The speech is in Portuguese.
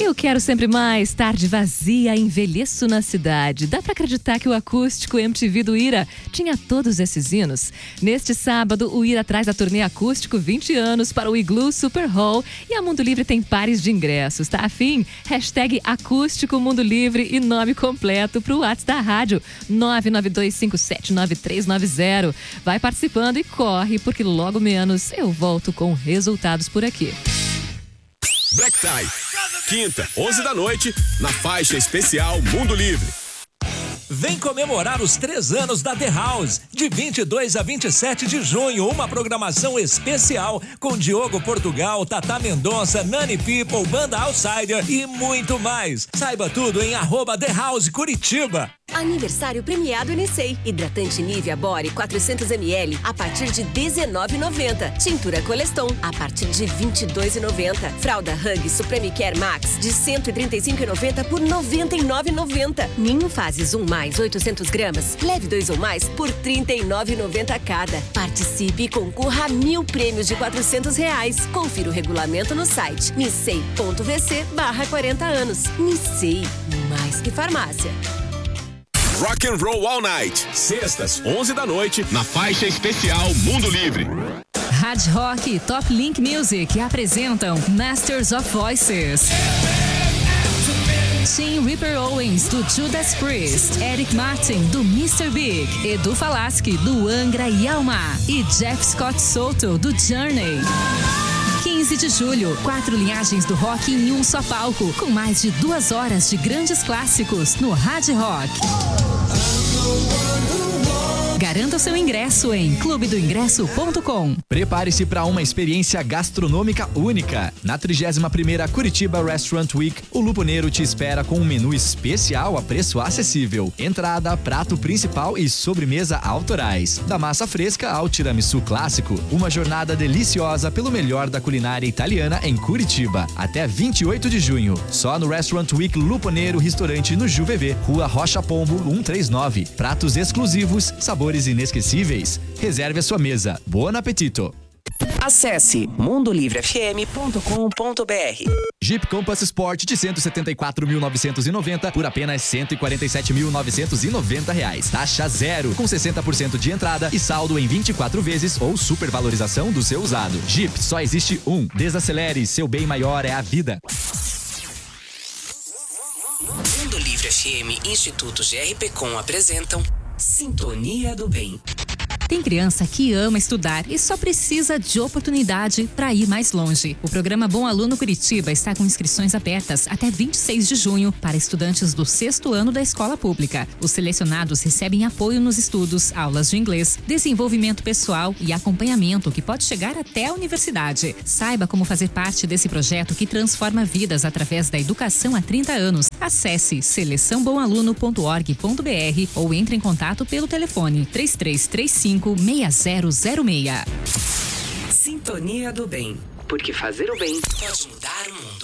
Eu quero sempre mais. Tarde vazia, envelheço na cidade. Dá pra acreditar que o acústico MTV do Ira tinha todos esses hinos? Neste sábado, o Ira traz a turnê acústico 20 anos para o Igloo Super Hall e a Mundo Livre tem pares de ingressos. Tá afim? Hashtag acústico Mundo Livre e nome completo pro WhatsApp da rádio 992579390. Vai participando e corre, porque logo menos eu volto com resultados por aqui. Black Tie, quinta, 11 da noite, na faixa especial Mundo Livre. Vem comemorar os 3 anos da The House, de 22 a 27 de junho, uma programação especial com Diogo Portugal, Tata Mendonça, Nani People, Banda Outsider e muito mais. Saiba tudo em @The House Curitiba. Aniversário premiado Nissei. Hidratante Nivea Body 400 ml a partir de R$19,90. Tintura Coleston a partir de R$22,90. Fralda Hug Supreme Care Max de R$135,90 por R$99,90. Ninho Fases 1 mais 800 gramas. Leve 2 ou mais por R$39,90 cada. Participe e concorra a 1.000 prêmios de R$400. Confira o regulamento no site nissei.vc/40 anos. Nissei, mais que farmácia. Rock and Roll All Night, sextas, 11 da noite, na faixa especial Mundo Livre. Hard Rock e Top Link Music apresentam Masters of Voices. Tim Ripper Owens, do Judas Priest, Eric Martin, do Mr. Big, Edu Falaschi, do Angra e Alma e Jeff Scott Soto, do Journey. 15 de julho, 4 linhagens do rock em um só palco, com mais de 2 horas de grandes clássicos no Hard Rock. Garanta o seu ingresso em clubedoingresso.com. Prepare-se para uma experiência gastronômica única. Na 31ª Curitiba Restaurant Week, o Luponeiro te espera com um menu especial a preço acessível. Entrada, prato principal e sobremesa autorais. Da massa fresca ao tiramisu clássico, uma jornada deliciosa pelo melhor da culinária italiana em Curitiba. Até 28 de junho. Só no Restaurant Week Luponeiro Restaurante no JuVV, Rua Rocha Pombo 139. Pratos exclusivos, sabores inesquecíveis. Reserve a sua mesa. Bom apetito! Acesse mundolivrefm.com.br. Jeep Compass Sport de 174.990 por apenas R$147.990. Taxa zero, com 60% de entrada e saldo em 24 vezes ou supervalorização do seu usado. Jeep, só existe um. Desacelere, seu bem maior é a vida. Mundo Livre FM e Instituto GRPcom apresentam Sintonia do Bem. Tem criança que ama estudar e só precisa de oportunidade para ir mais longe. O programa Bom Aluno Curitiba está com inscrições abertas até 26 de junho para estudantes do 6º ano da escola pública. Os selecionados recebem apoio nos estudos, aulas de inglês, desenvolvimento pessoal e acompanhamento que pode chegar até a universidade. Saiba como fazer parte desse projeto que transforma vidas através da educação há 30 anos. Acesse seleçãobomaluno.org.br ou entre em contato pelo telefone 3335 6006. Sintonia do Bem, porque fazer o bem pode mudar o mundo.